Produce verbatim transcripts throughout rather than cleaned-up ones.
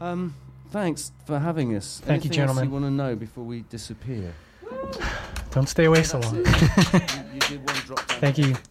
Um, thanks for having us. Thank Anything you, gentlemen. Else you want to know before we disappear? Don't stay away so long. you, you did one drop down. Thank you,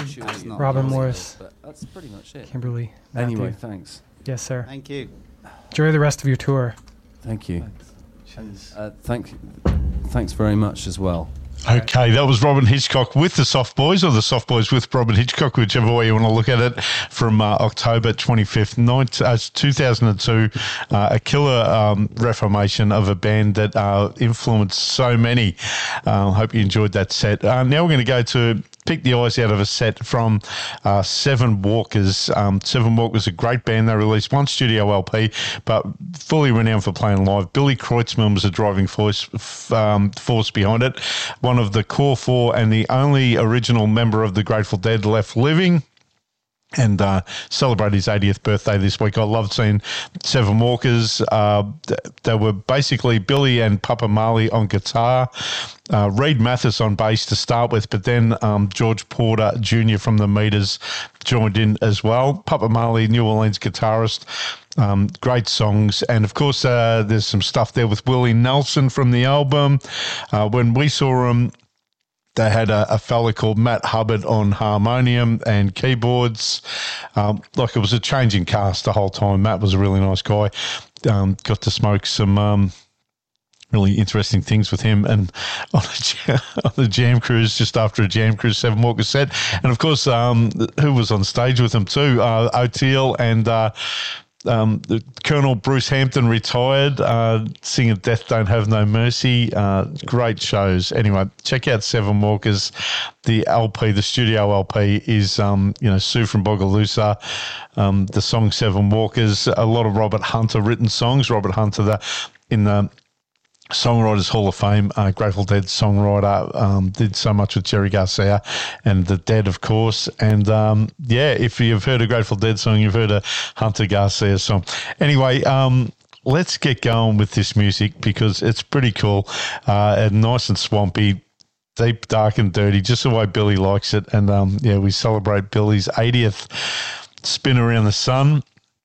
Robin Morris, but that's pretty much it. Kimberly. Anyway, Matthew. thanks. Yes, sir. Thank you. Enjoy the rest of your tour. Thank you. Thanks. Uh, thank, thanks very much as well. Okay, that was Robin Hitchcock with the Soft Boys, or the Soft Boys with Robin Hitchcock, whichever way you want to look at it, from uh, October twenty-fifth, uh, two thousand two, uh, a killer um, reformation of a band that uh, influenced so many. I uh, hope you enjoyed that set. Uh, now we're going to go to pick the eyes out of a set from uh, Seven Walkers. Um, Seven Walkers, a great band. They released one studio L P, but fully renowned for playing live. Billy Kreutzmann was a driving force, f- um, force behind it. One of the core four and the only original member of the Grateful Dead left living. And uh, celebrate his eightieth birthday this week. I loved seeing Seven Walkers. Uh, they were basically Billy and Papa Marley on guitar, uh, Reed Mathis on bass to start with, but then um, George Porter Junior from the Meters joined in as well. Papa Marley, New Orleans guitarist. Um, great songs. And, of course, uh, there's some stuff there with Willie Nelson from the album. Uh, when we saw him, they had a, a fella called Matt Hubbard on harmonium and keyboards. Um, like it was a changing cast the whole time. Matt was a really nice guy. Um, got to smoke some um, really interesting things with him, and on the, on the Jam Cruise, just after a Jam Cruise Seven Walker set. And, of course, um, who was on stage with him too? Uh, O'Teal and... Uh, Um, Colonel Bruce Hampton retired, uh, singing Death Don't Have No Mercy. Uh, great shows. Anyway, check out Seven Walkers. The L P, the studio L P is, um, you know, Sue from Bogalusa. Um, the song Seven Walkers, a lot of Robert Hunter written songs. Robert Hunter, the in the Songwriters Hall of Fame, uh, Grateful Dead songwriter, um, did so much with Jerry Garcia and the Dead, of course. And, um, yeah, if you've heard a Grateful Dead song, you've heard a Hunter Garcia song. Anyway, um, let's get going with this music because it's pretty cool, uh, and nice and swampy, deep, dark and dirty, just the way Billy likes it. And, um, yeah, we celebrate Billy's eightieth spin around the sun.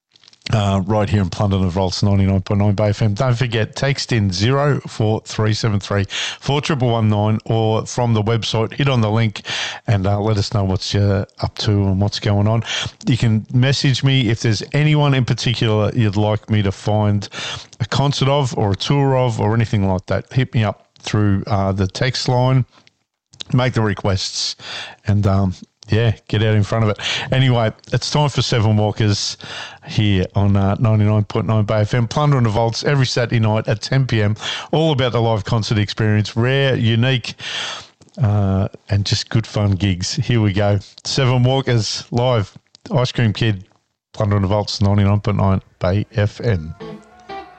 Uh, right here in Plunder and Volts, ninety-nine point nine Bay F M. Don't forget, text in zero four three seven three four one one nine or from the website, hit on the link and uh, let us know what you're up to and what's going on. You can message me if there's anyone in particular you'd like me to find a concert of or a tour of or anything like that. Hit me up through uh, the text line, make the requests, and um, yeah, get out in front of it. Anyway, it's time for Seven Walkers here on uh, ninety-nine point nine Bay F M. Plunder and the Vaults every Saturday night at ten p.m. All about the live concert experience. Rare, unique, uh, and just good fun gigs. Here we go. Seven Walkers live. Ice Cream Kid. Plunder and the Vaults, ninety-nine point nine Bay F M.